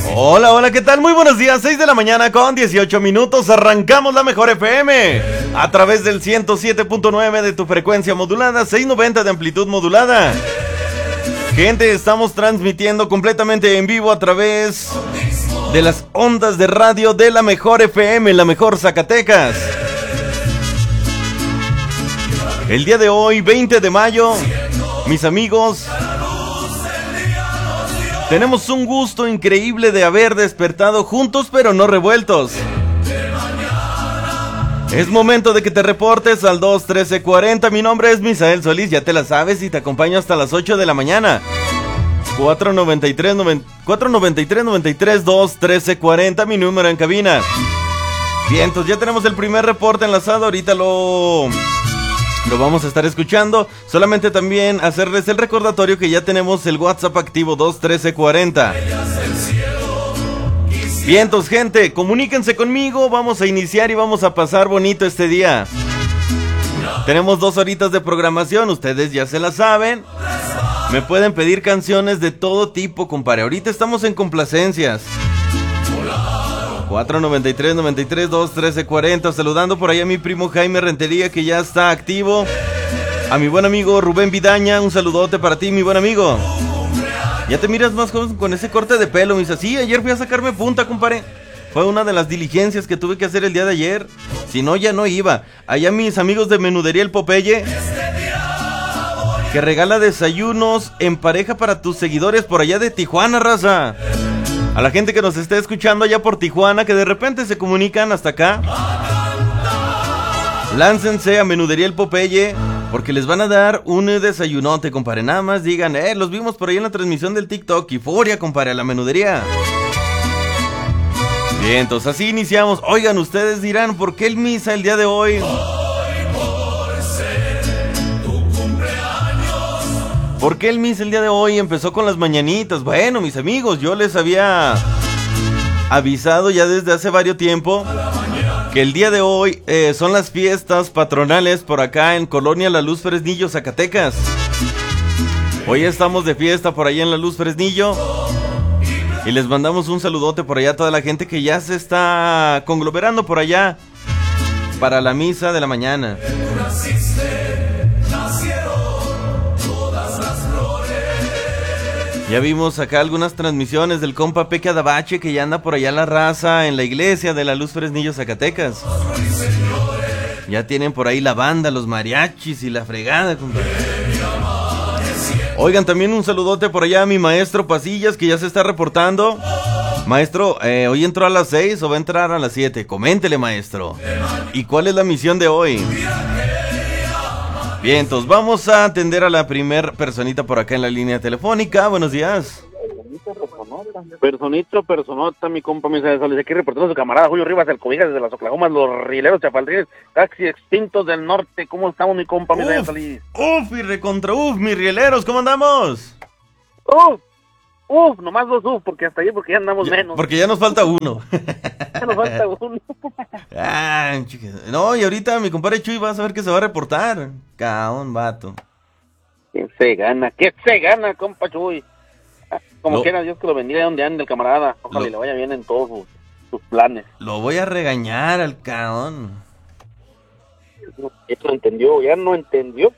Hola, hola, ¿qué tal? Muy buenos días, 6 de la mañana con 18 minutos. Arrancamos la mejor FM a través del 107.9 de tu frecuencia modulada, 690 de amplitud modulada. Gente, estamos transmitiendo completamente en vivo a través de las ondas de radio de la mejor FM, la mejor Zacatecas. El día de hoy, 20 de mayo, mis amigos, tenemos un gusto increíble de haber despertado juntos pero no revueltos. Es momento de que te reportes al 213-40. Mi nombre es Misael Solís, ya te la sabes, y te acompaño hasta las 8 de la mañana. 493-93-213-40, mi número en cabina. Bien, entonces ya tenemos el primer reporte enlazado, ahorita lo vamos a estar escuchando. Solamente también hacerles el recordatorio que ya tenemos el WhatsApp activo 213-40. Vientos, gente, comuníquense conmigo, vamos a iniciar y vamos a pasar bonito este día. Tenemos 2 horitas de programación, ustedes ya se la saben. Me pueden pedir canciones de todo tipo, compadre. Ahorita estamos en complacencias. 493-93-213-40. Saludando por ahí a mi primo Jaime Rentería, que ya está activo. A mi buen amigo Rubén Vidaña, un saludote para ti, mi buen amigo. Ya te miras más con ese corte de pelo, mis así. Ayer fui a sacarme punta, compadre. Fue una de las diligencias que tuve que hacer el día de ayer. Si no, ya no iba. Allá mis amigos de Menudería El Popeye, que regala desayunos en pareja para tus seguidores por allá de Tijuana, raza. A la gente que nos esté escuchando allá por Tijuana, que de repente se comunican hasta acá, láncense a Menudería El Popeye, porque les van a dar un desayunote, compadre. Nada más digan, los vimos por ahí en la transmisión del TikTok. Euforia, compadre, a la menudería. Bien, entonces así iniciamos. Oigan, ustedes dirán, ¿por qué el misa el día de hoy? ¿Por qué el misa el día de hoy empezó con las mañanitas? Bueno, mis amigos, yo les había avisado ya desde hace varios tiempo que el día de hoy son las fiestas patronales por acá en Colonia La Luz Fresnillo, Zacatecas. Hoy estamos de fiesta por allá en La Luz Fresnillo y les mandamos un saludote por allá a toda la gente que ya se está conglomerando por allá para la misa de la mañana. Ya vimos acá algunas transmisiones del compa Peque Adabache, que ya anda por allá la raza en la iglesia de La Luz Fresnillo, Zacatecas. Ya tienen por ahí la banda, los mariachis y la fregada, compa. Oigan, también un saludote por allá a mi maestro Pasillas, que ya se está reportando. Maestro, ¿hoy entró a las 6 o va a entrar a las 7? Coméntele, maestro. ¿Y cuál es la misión de hoy? Bien, entonces vamos a atender a la primer personita por acá en la línea telefónica. Buenos días. Personota, mi compa Misael Solís, aquí reportando su camarada Julio Rivas, el Cobijas desde las Oklahomas, los rieleros chapaldrines, casi extintos del norte. ¿Cómo estamos, mi compa Misael Solís? Y recontra mis rieleros, ¿cómo andamos? Nomás 2 porque hasta ayer, porque ya andamos menos. Porque ya nos falta uno. Ya nos falta uno. No, y ahorita mi compadre Chuy va a saber que se va a reportar. Caón, vato. ¿Qué se gana, compa Chuy? Como quiera, Dios que lo bendiga donde ande el camarada. Ojalá y le vaya bien en todos sus planes. Lo voy a regañar al caón. Esto entendió, ya no entendió.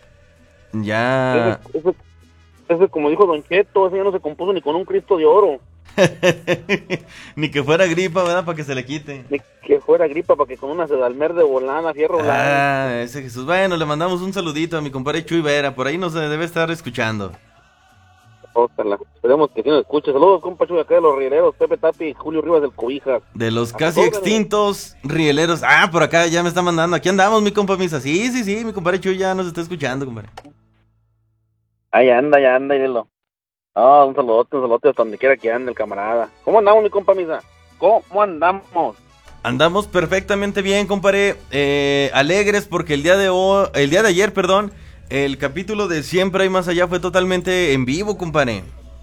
Ya. Ese, como dijo Don Cheto, ese ya no se compuso ni con un Cristo de oro. Ni que fuera gripa, ¿verdad? Para que se le quite. Ni que fuera gripa, para que con una sedalmer de volana, fierro blanco. Ese Jesús. Bueno, le mandamos un saludito a mi compadre Chuy Vera. Por ahí nos debe estar escuchando. Ojalá. Esperemos que sí nos escuche. Saludos, compa Chuy, acá de los rieleros, Pepe Tapi, Julio Rivas del Cobijas. De los casi extintos rieleros. Por acá ya me está mandando. Aquí andamos, mi compa Misa. Sí, mi compadre Chuy ya nos está escuchando, compadre. Ahí anda, ídelo. Un saludote hasta donde quiera que ande el camarada. ¿Cómo andamos, mi compa Misa? ¿Cómo andamos? Andamos perfectamente bien, compadre. Alegres porque el día de ayer, el capítulo de Siempre Hay Más Allá fue totalmente en vivo, compadre.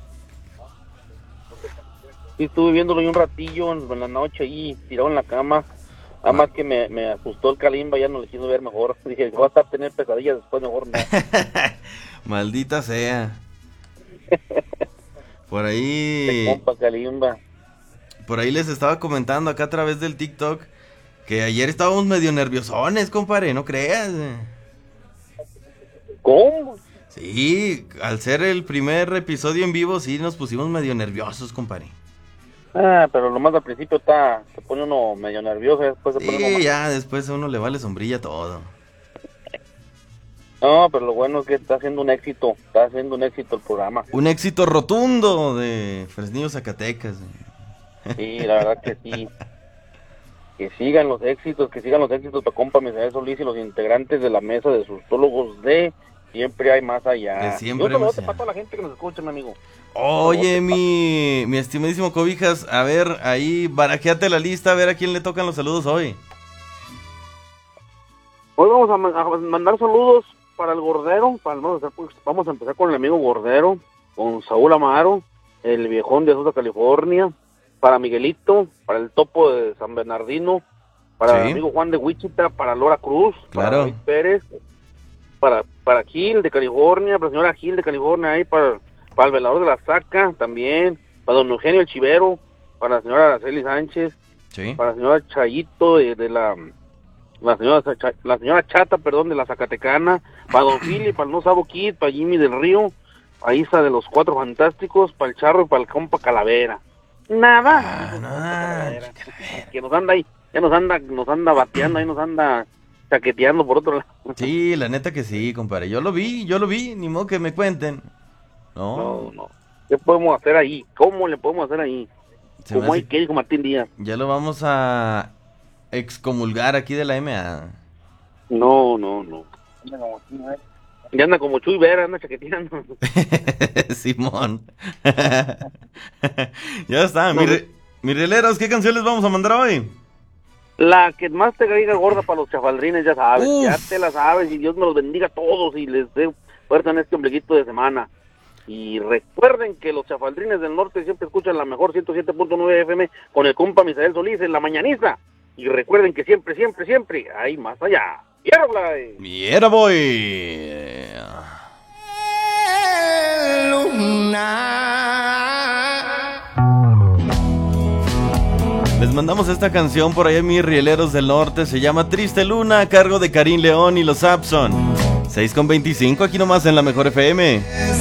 Sí, estuve viéndolo un ratillo en la noche ahí, tirado en la cama. Nada más que me asustó el Kalimba, ya no le quiso ver mejor. Dije, voy a estar tener pesadillas después, mejor no. Maldita sea. Por ahí. De compa Kalimba. por ahí les estaba comentando acá a través del TikTok que ayer estábamos medio nerviosones, compadre, no creas. ¿Cómo? Sí, al ser el primer episodio en vivo, sí nos pusimos medio nerviosos, compadre. Pero lo más al principio se pone uno medio nervioso, después se pone uno Sí, más... ya después a uno le vale sombrilla todo. No, pero lo bueno es que está haciendo un éxito el programa. Un éxito rotundo de Fresnillo, Zacatecas. Sí, la verdad que sí. Que sigan los éxitos para compa Misael Solís y los integrantes de la mesa de sustólogos de Siempre Hay Más Allá. De Siempre Yo Hay Más para Allá. toda la gente que nos escucha, mi amigo. Oye, mi estimadísimo Cobijas, a ver, ahí barajeate la lista, a ver a quién le tocan los saludos hoy. Hoy vamos a mandar saludos para el Gordero, vamos a empezar con el amigo Gordero, con Saúl Amaro, el viejón de Azusa, California, para Miguelito, para el Topo de San Bernardino, para Sí. el amigo Juan de Wichita, para Lora Cruz, Claro. para David Pérez, para Gil de California, para la señora Gil de California, ahí para el velador de la Saca también, para don Eugenio el Chivero, para la señora Araceli Sánchez, Sí. para la señora Chayito de la señora Chata, perdón, de la Zacatecana, para don Philly, para el No Sabo Kid, para Jimmy del Río, para Isa de los Cuatro Fantásticos, para el Charro y para el compa Calavera. Nada. Calavera. Que nos anda ahí, ya nos anda bateando, ahí nos anda chaqueteando por otro lado. Sí, la neta que sí, compadre. Yo lo vi, ni modo que me cuenten. No. No. ¿Qué podemos hacer ahí? ¿Cómo le podemos hacer ahí? Se me Como hay hace- que dijo Martín Díaz. Ya lo vamos a excomulgar aquí de la MA. No. Ya anda como Chuy Vera, anda chaqueteando. Simón. Ya está, mis rieleros, ¿qué canciones vamos a mandar hoy? La que más te caiga gorda para los chafaldrines, ya sabes. Uf. Ya te la sabes y Dios me los bendiga a todos y les dé fuerza en este ombliguito de semana. Y recuerden que los chafaldrines del norte siempre escuchan la mejor 107.9 FM con el compa Misael Solís en la mañaniza. Y recuerden que siempre hay más allá. ¡Hierba! Miera voy. Les mandamos esta canción por ahí a mis rieleros del norte. Se llama Triste Luna, a cargo de Karim León y los Abson. 6:25 aquí nomás en la Mejor FM.